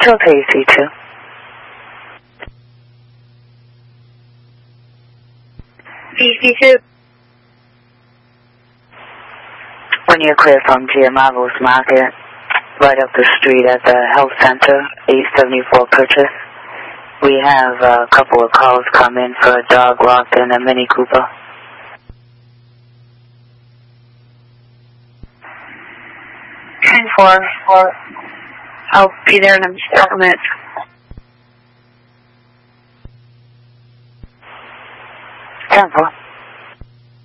Delta AC2. AC2. When you're clear from Giamavo's Market, right up the street at the Health Center, 874 Purchase, we have a couple of calls come in for a dog walk and a Mini Cooper. 10-4. I'll be there in a couple minutes. 10-4.